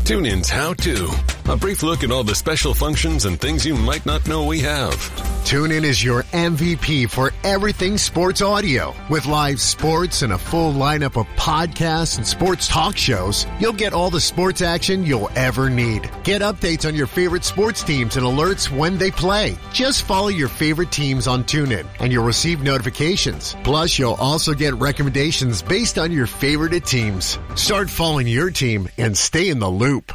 TuneIn's How To. A brief look at all the special functions and things you might not know we have. TuneIn is your MVP for everything sports audio. With live sports and a full lineup of podcasts and sports talk shows, you'll get all the sports action you'll ever need. Get updates on your favorite sports teams and alerts when they play. Just follow your favorite teams on TuneIn and you'll receive notifications. Plus, you'll also get recommendations based on your favorite teams. Start following your team and stay in the loop.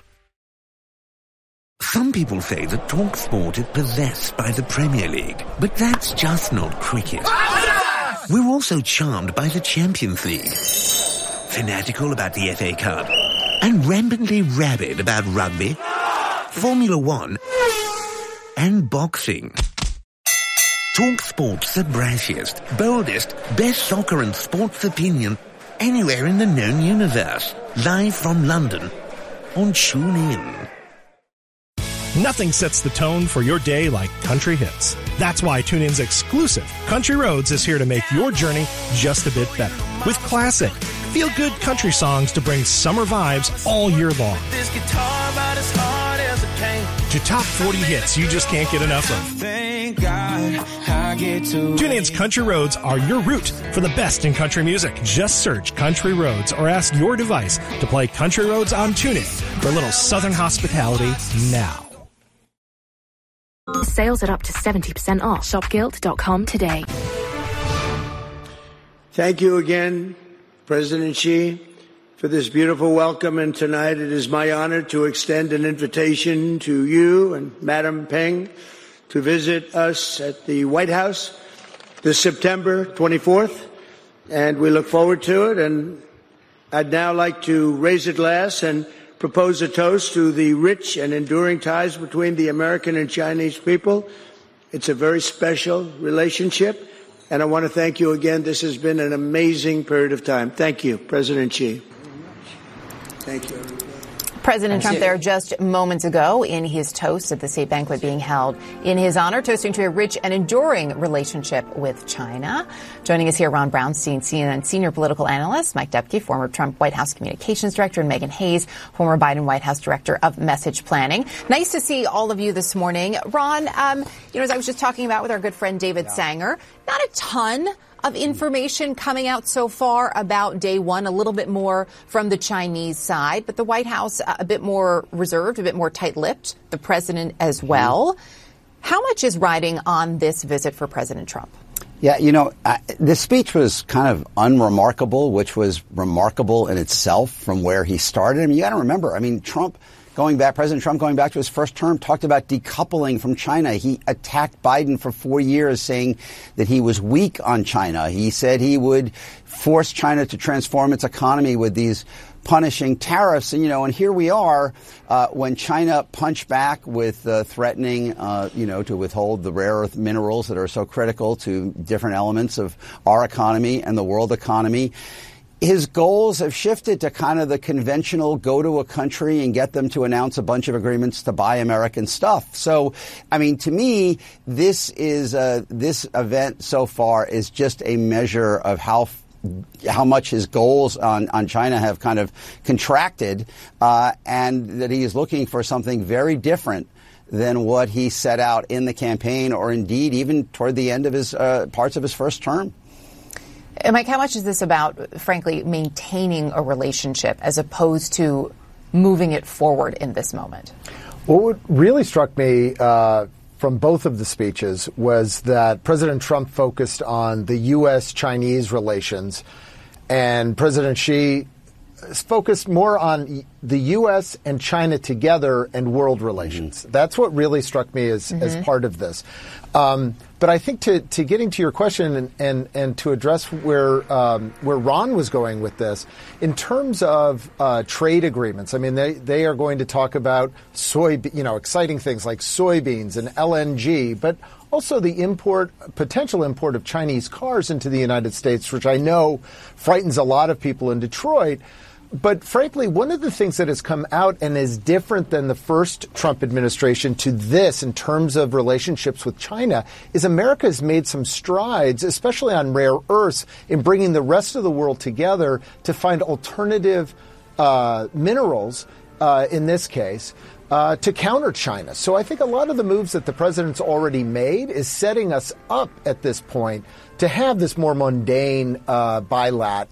Some people say that TalkSport is possessed by the Premier League, but that's just not cricket. We're also charmed by the Champions League, fanatical about the FA Cup, and rampantly rabid about rugby, Formula One, and boxing. TalkSport's the brashiest, boldest, best soccer and sports opinion anywhere in the known universe. Live from London on TuneIn. Nothing sets the tone for your day like country hits. That's why TuneIn's exclusive Country Roads is here to make your journey just a bit better. With classic, feel-good country songs to bring summer vibes all year long. This guitar about as hard as it can. To top 40 hits you just can't get enough of. Thank God I get to TuneIn's Country Roads are your route for the best in country music. Just search Country Roads or ask your device to play Country Roads on TuneIn for a little southern hospitality now. Sales are up to 70% off. Shopgilt.com today. Thank you again, President Xi, for this beautiful welcome. And tonight it is my honor to extend an invitation to you and Madam Peng to visit us at the White House this September 24th. And we look forward to it. And I'd now like to raise a glass and propose a toast to the rich and enduring ties between the American and Chinese people. It's a very special relationship, and I want to thank you again. This has been an amazing period of time. Thank you, President Xi. Thank you. President Trump there just moments ago in his toast at the state banquet being held in his honor, toasting to a rich and enduring relationship with China. Joining us here, Ron Brownstein, CNN senior political analyst, Mike Depke, former Trump White House communications director, and Meghan Hayes, former Biden White House director of message planning. Nice to see all of you this morning. Ron, as I was just talking about with our good friend David Sanger, not a ton of information coming out so far about day one, a little bit more from the Chinese side, but the White House a bit more reserved, a bit more tight-lipped, the president as well. How much is riding on this visit for President Trump? Yeah, the speech was kind of unremarkable, which was remarkable in itself from where he started. I mean, you got to remember, President Trump going back to his first term, talked about decoupling from China. He attacked Biden for 4 years, saying that he was weak on China. He said he would force China to transform its economy with these punishing tariffs. And here we are when China punched back with threatening, to withhold the rare earth minerals that are so critical to different elements of our economy and the world economy. His goals have shifted to kind of the conventional go to a country and get them to announce a bunch of agreements to buy American stuff. So, to me, this event so far is just a measure of how much his goals on China have kind of contracted, and that he is looking for something very different than what he set out in the campaign, or indeed even toward the end of his parts of his first term. Mike, how much is this about, frankly, maintaining a relationship as opposed to moving it forward in this moment? Well, what really struck me from both of the speeches was that President Trump focused on the U.S.-Chinese relations, and President Xi focused more on the U.S. and China together and world relations. Mm-hmm. That's what really struck me as part of this. But I think to getting to your question and to address where Ron was going with this, in terms of trade agreements, they are going to talk about exciting things like soybeans and LNG, but also the potential import of Chinese cars into the United States, which I know frightens a lot of people in Detroit. But frankly, one of the things that has come out and is different than the first Trump administration to this in terms of relationships with China is America has made some strides, especially on rare earths, in bringing the rest of the world together to find alternative minerals in this case, to counter China. So I think a lot of the moves that the president's already made is setting us up at this point to have this more mundane bilat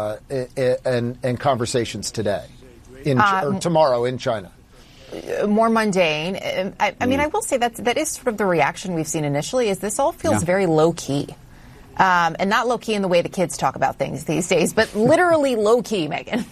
and conversations today, or tomorrow in China. More mundane. I mean, I will say that is sort of the reaction we've seen initially, is this all feels very low-key. And not low-key in the way the kids talk about things these days, but literally low-key, Megan.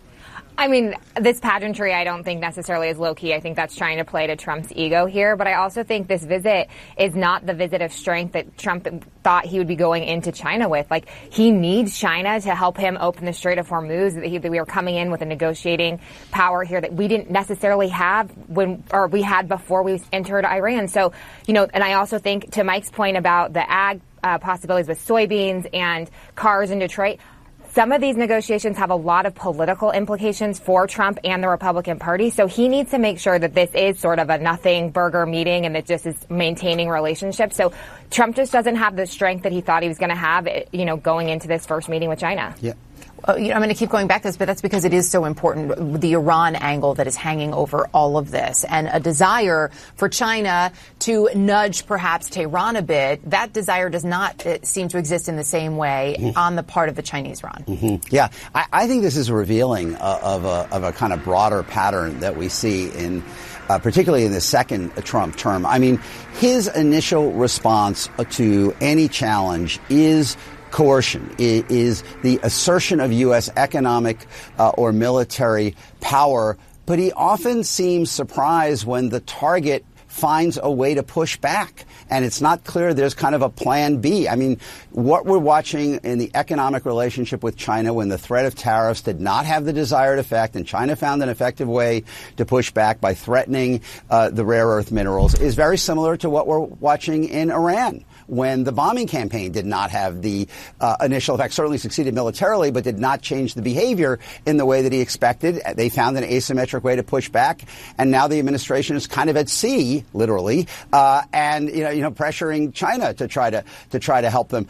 I mean, this pageantry I don't think necessarily is low-key. I think that's trying to play to Trump's ego here. But I also think this visit is not the visit of strength that Trump thought he would be going into China with. Like, he needs China to help him open the Strait of Hormuz, that we are coming in with a negotiating power here that we didn't necessarily have we had before we entered Iran. So, and I also think, to Mike's point about the ag possibilities with soybeans and cars in Detroit, some of these negotiations have a lot of political implications for Trump and the Republican Party. So he needs to make sure that this is sort of a nothing burger meeting and that just is maintaining relationships. So Trump just doesn't have the strength that he thought he was going to have, going into this first meeting with China. Yeah. I'm going to keep going back to this, but that's because it is so important, the Iran angle that is hanging over all of this, and a desire for China to nudge perhaps Tehran a bit. That desire does not seem to exist in the same way on the part of the Chinese, Ron. Yeah, I think this is revealing of a kind of broader pattern that we see in particularly in the second Trump term. I mean, his initial response to any challenge is coercion, is the assertion of U.S. economic or military power. But he often seems surprised when the target finds a way to push back. And it's not clear there's kind of a plan B. I mean, what we're watching in the economic relationship with China when the threat of tariffs did not have the desired effect and China found an effective way to push back by threatening the rare earth minerals is very similar to what we're watching in Iran, when the bombing campaign did not have the initial effect, certainly succeeded militarily, but did not change the behavior in the way that he expected. They found an asymmetric way to push back, and now the administration is kind of at sea, literally, and pressuring China to try to help them.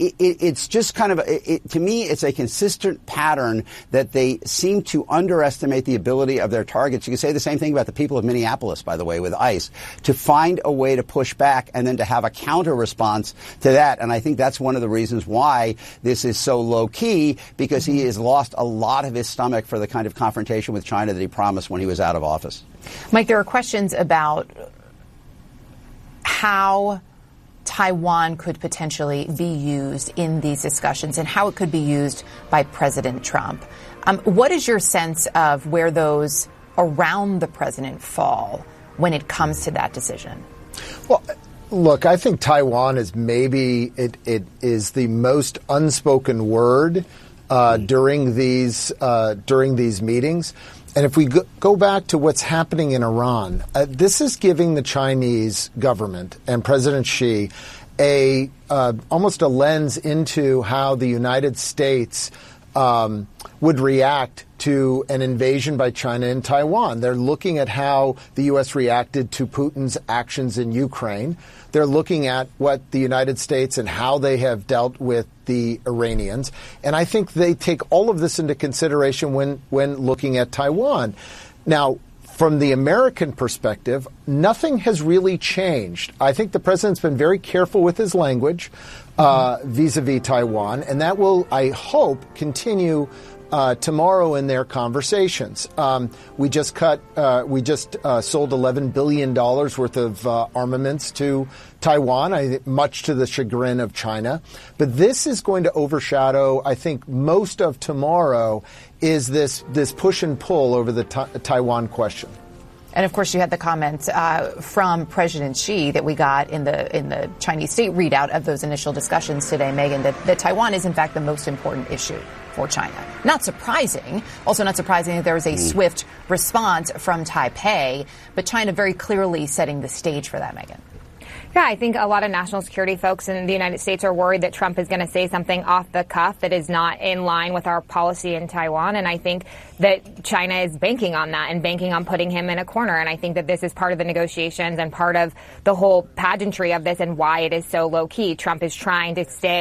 It's just kind of to me, it's a consistent pattern that they seem to underestimate the ability of their targets. You can say the same thing about the people of Minneapolis, by the way, with ICE, to find a way to push back and then to have a counter response to that. And I think that's one of the reasons why this is so low key, because he has lost a lot of his stomach for the kind of confrontation with China that he promised when he was out of office. Mike, there are questions about how Taiwan could potentially be used in these discussions and how it could be used by President Trump. What is your sense of where those around the president fall when it comes to that decision? Well, look, I think Taiwan is maybe it is the most unspoken word during these meetings. And if we go back to what's happening in Iran, this is giving the Chinese government and President Xi almost a lens into how the United States would react to an invasion by China in Taiwan. They're looking at how the U.S. reacted to Putin's actions in Ukraine. They're looking at what the United States and how they have dealt with the Iranians. And I think they take all of this into consideration when looking at Taiwan. Now, from the American perspective, nothing has really changed. I think the president's been very careful with his language vis-a-vis Taiwan, and that will, I hope, continue tomorrow in their conversations. We just sold $11 billion worth of armaments to Taiwan, much to the chagrin of China. But this is going to overshadow, I think, most of tomorrow is this push and pull over the Taiwan question. And of course, you had the comments from President Xi that we got in the Chinese state readout of those initial discussions today, Megan, that Taiwan is in fact the most important issue for China. Not surprising. Also not surprising that there was a swift response from Taipei, but China very clearly setting the stage for that, Megan. Yeah, I think a lot of national security folks in the United States are worried that Trump is going to say something off the cuff that is not in line with our policy in Taiwan. And I think that China is banking on that and banking on putting him in a corner. And I think that this is part of the negotiations and part of the whole pageantry of this and why it is so low key. Trump is trying to stay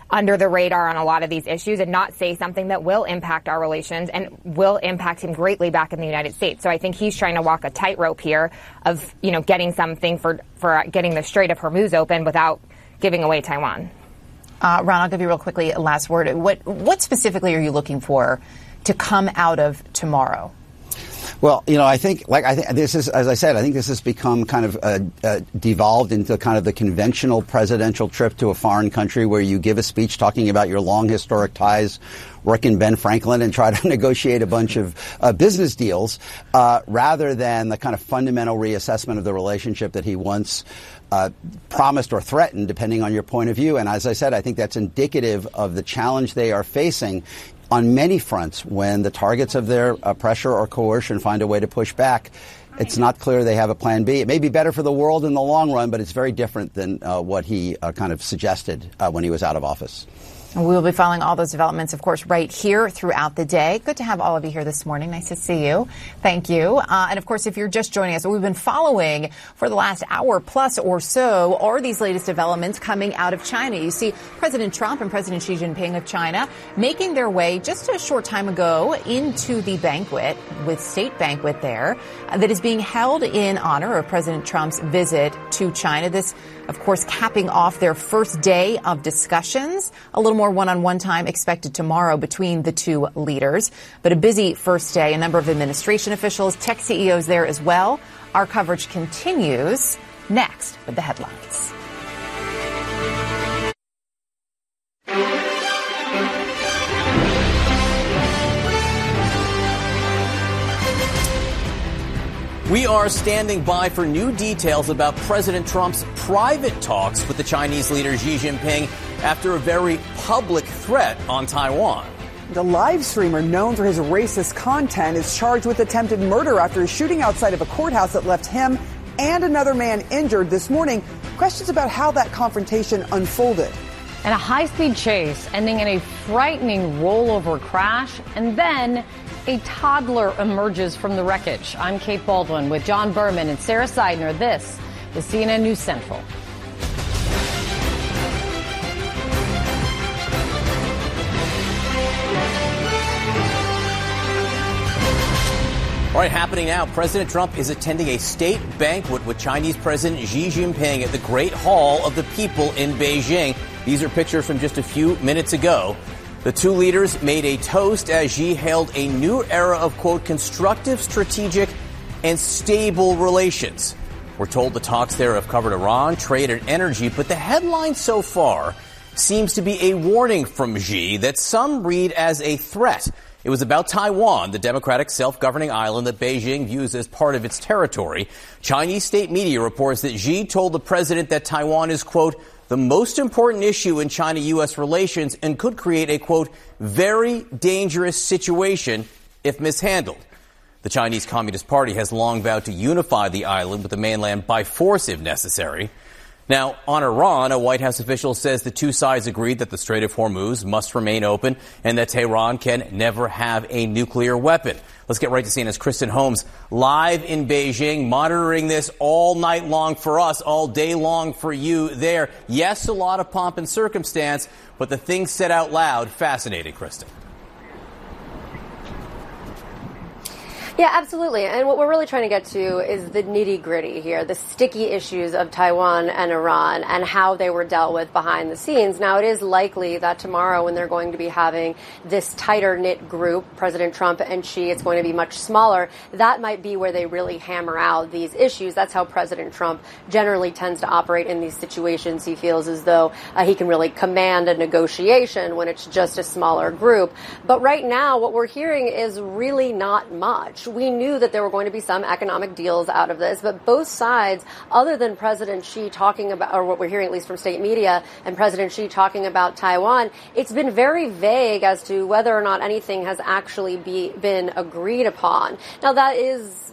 under the radar on a lot of these issues and not say something that will impact our relations and will impact him greatly back in the United States. So I think he's trying to walk a tightrope here of, getting something for getting the Strait of Hormuz open without giving away Taiwan. Ron, I'll give you real quickly a last word. What specifically are you looking for to come out of tomorrow? Well, I think this is, as I said, I think this has become kind of devolved into kind of the conventional presidential trip to a foreign country where you give a speech talking about your long historic ties, work in Ben Franklin, and try to negotiate a bunch of business deals, rather than the kind of fundamental reassessment of the relationship that he once promised or threatened, depending on your point of view. And as I said, I think that's indicative of the challenge they are facing on many fronts when the targets of their pressure or coercion find a way to push back. It's not clear they have a plan B. It may be better for the world in the long run, but it's very different than what he kind of suggested when he was out of office. And we will be following all those developments, of course, right here throughout the day. Good to have all of you here this morning. Nice to see you. Thank you. And, of course, if you're just joining us, what we've been following for the last hour plus or so are these latest developments coming out of China. You see President Trump and President Xi Jinping of China making their way just a short time ago into the banquet, with state banquet there, that is being held in honor of President Trump's visit to China. This, of course, capping off their first day of discussions. A little more one-on-one time expected tomorrow between the two leaders. But a busy first day. A number of administration officials, tech CEOs there as well. Our coverage continues next with the headlines. We are standing by for new details about President Trump's private talks with the Chinese leader Xi Jinping after a very public threat on Taiwan. The live streamer, known for his racist content, is charged with attempted murder after a shooting outside of a courthouse that left him and another man injured this morning. Questions about how that confrontation unfolded. And a high-speed chase ending in a frightening rollover crash, and then a toddler emerges from the wreckage. I'm Kate Baldwin with John Berman and Sarah Seidner. This is CNN News Central. All right, happening now. President Trump is attending a state banquet with Chinese President Xi Jinping at the Great Hall of the People in Beijing. These are pictures from just a few minutes ago. The two leaders made a toast as Xi hailed a new era of, quote, constructive, strategic, and stable relations. We're told the talks there have covered Iran, trade, and energy, but the headline so far seems to be a warning from Xi that some read as a threat. It was about Taiwan, the democratic self-governing island that Beijing views as part of its territory. Chinese state media reports that Xi told the president that Taiwan is, quote, the most important issue in China-U.S. relations and could create a, quote, very dangerous situation if mishandled. The Chinese Communist Party has long vowed to unify the island with the mainland by force if necessary. Now, on Iran, a White House official says the two sides agreed that the Strait of Hormuz must remain open and that Tehran can never have a nuclear weapon. Let's get right to CNN's Kristen Holmes live in Beijing, monitoring this all night long for us, all day long for you there. Yes, a lot of pomp and circumstance, but the things said out loud, fascinating, Kristen. Yeah, absolutely. And what we're really trying to get to is the nitty-gritty here, the sticky issues of Taiwan and Iran and how they were dealt with behind the scenes. Now, it is likely that tomorrow when they're going to be having this tighter-knit group, President Trump and Xi, it's going to be much smaller. That might be where they really hammer out these issues. That's how President Trump generally tends to operate in these situations. He feels as though he can really command a negotiation when it's just a smaller group. But right now, what we're hearing is really not much. We knew that there were going to be some economic deals out of this, but both sides, other than President Xi talking about, or what we're hearing at least from state media, and President Xi talking about Taiwan, it's been very vague as to whether or not anything has actually been agreed upon. Now, that is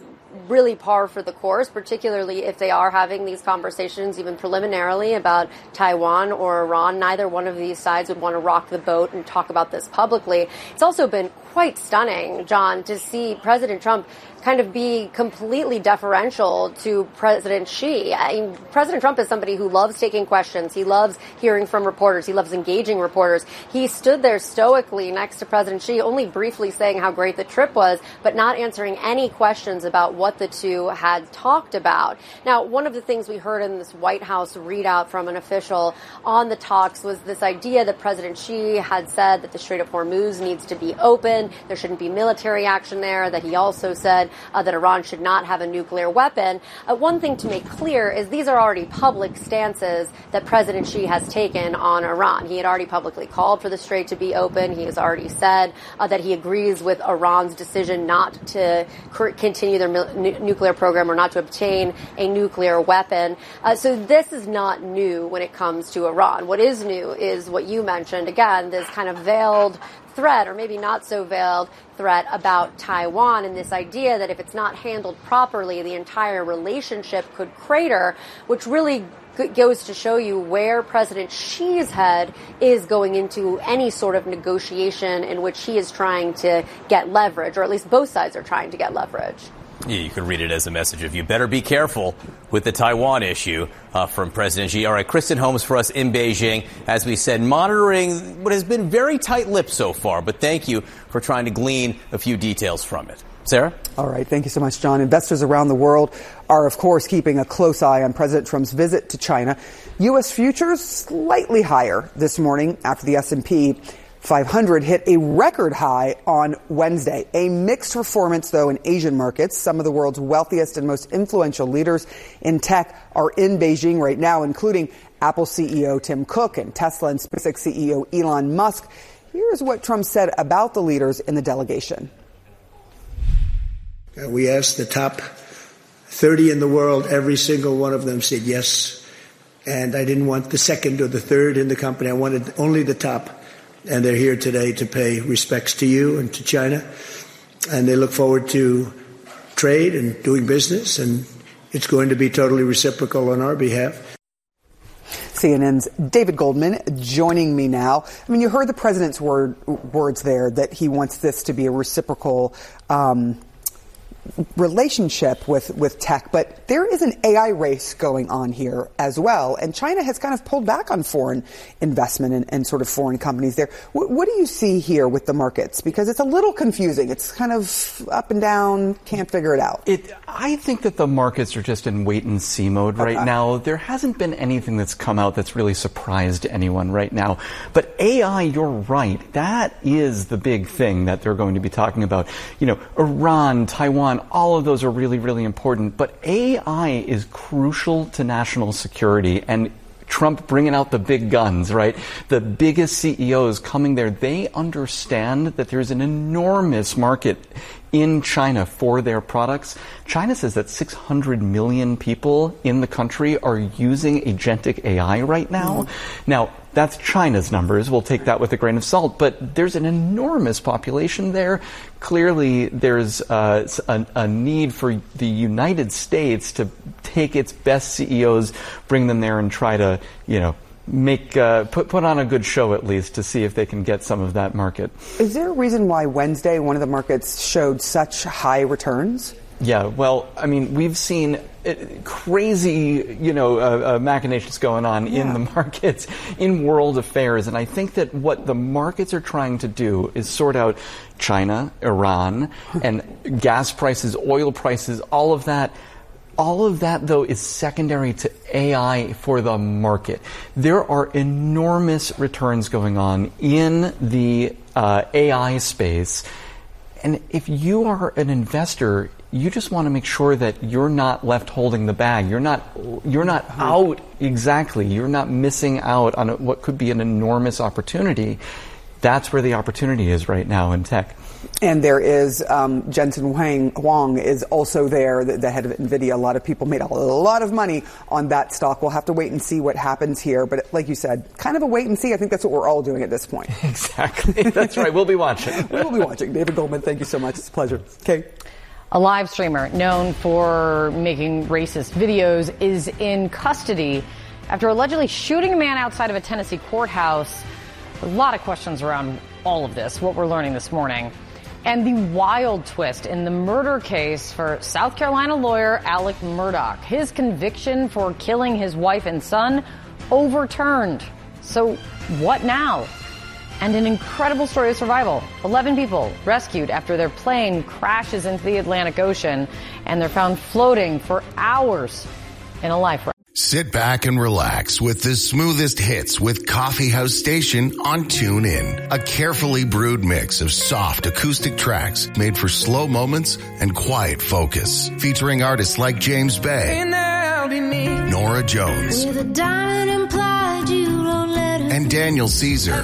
really par for the course, particularly if they are having these conversations, even preliminarily, about Taiwan or Iran. Neither one of these sides would want to rock the boat and talk about this publicly. It's also been quite stunning, John, to see President Trump kind of be completely deferential to President Xi. President Trump is somebody who loves taking questions. He loves hearing from reporters. He loves engaging reporters. He stood there stoically next to President Xi, only briefly saying how great the trip was, but not answering any questions about what the two had talked about. Now, one of the things we heard in this White House readout from an official on the talks was this idea that President Xi had said that the Strait of Hormuz needs to be open. There shouldn't be military action there, that he also said that Iran should not have a nuclear weapon. One thing to make clear is these are already public stances that President Xi has taken on Iran. He had already publicly called for the Strait to be open. He has already said that he agrees with Iran's decision not to continue their nuclear program or not to obtain a nuclear weapon. So this is not new when it comes to Iran. What is new is what you mentioned, again, this kind of veiled threat, or maybe not so veiled threat, about Taiwan, and this idea that if it's not handled properly, the entire relationship could crater, which really goes to show you where President Xi's head is going into any sort of negotiation in which he is trying to get leverage, or at least both sides are trying to get leverage. Yeah, you could read it as a message of you better be careful with the Taiwan issue from President Xi. All right, Kristen Holmes for us in Beijing. As we said, monitoring what has been very tight-lipped so far, but thank you for trying to glean a few details from it. Sarah? All right. Thank you so much, John. Investors around the world are, of course, keeping a close eye on President Trump's visit to China. U.S. futures slightly higher this morning after the S&P 500 hit a record high on Wednesday. A mixed performance, though, in Asian markets. Some of the world's wealthiest and most influential leaders in tech are in Beijing right now, including Apple CEO Tim Cook and Tesla and SpaceX CEO Elon Musk. Here's what Trump said about the leaders in the delegation. We asked the top 30 in the world. Every single one of them said yes. And I didn't want the second or the third in the company. I wanted only the top. And they're here today to pay respects to you and to China. And they look forward to trade and doing business. And it's going to be totally reciprocal on our behalf. CNN's David Goldman joining me now. I mean, you heard the president's words there that he wants this to be a reciprocal relationship with tech, but there is an AI race going on here as well, and China has kind of pulled back on foreign investment and sort of foreign companies there. What do you see here with the markets? Because it's a little confusing. It's kind of up and down, can't figure it out. I think that the markets are just in wait-and-see mode right now. There hasn't been anything that's come out that's really surprised anyone right now. But AI, you're right. That is the big thing that they're going to be talking about. You know, Iran, Taiwan, all of those are really, really important. But AI is crucial to national security. And Trump bringing out the big guns, right? The biggest CEOs coming there, they understand that there's an enormous market in China for their products. China says that 600 million people in the country are using agentic AI right now. Now, that's China's numbers. We'll take that with a grain of salt. But there's an enormous population there. Clearly, there's a need for the United States to take its best CEOs, bring them there and try to, put on a good show at least to see if they can get some of that market. Is there a reason why Wednesday one of the markets showed such high returns? Yeah, well, I mean, we've seen crazy, machinations going on in the markets, in world affairs. And I think that what the markets are trying to do is sort out China, Iran, and gas prices, oil prices, all of that. All of that, though, is secondary to AI for the market. There are enormous returns going on in the AI space. And if you are an investor, you just want to make sure that you're not left holding the bag. You're not out. Exactly. You're not missing out on what could be an enormous opportunity. That's where the opportunity is right now in tech. And there is Jensen Huang is also there, the head of NVIDIA. A lot of people made a lot of money on that stock. We'll have to wait and see what happens here. But like you said, kind of a wait and see. I think that's what we're all doing at this point. Exactly. That's right. We'll be watching. We'll be watching. David Goldman, thank you so much. It's a pleasure. Okay. A live streamer known for making racist videos is in custody after allegedly shooting a man outside of a Tennessee courthouse. A lot of questions around all of this, what we're learning this morning. And the wild twist in the murder case for South Carolina lawyer Alec Murdaugh. His conviction for killing his wife and son overturned. So what now? And an incredible story of survival. 11 people rescued after their plane crashes into the Atlantic Ocean, and they're found floating for hours in a life raft. Sit back and relax with the smoothest hits with Coffee House Station on TuneIn. A carefully brewed mix of soft acoustic tracks made for slow moments and quiet focus. Featuring artists like James Bay, Nora Jones, and Daniel Caesar.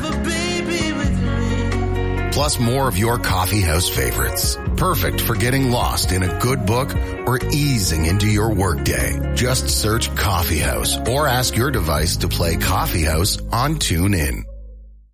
Plus more of your coffee house favorites. Perfect for getting lost in a good book or easing into your workday. Just search Coffee House or ask your device to play Coffee House on TuneIn.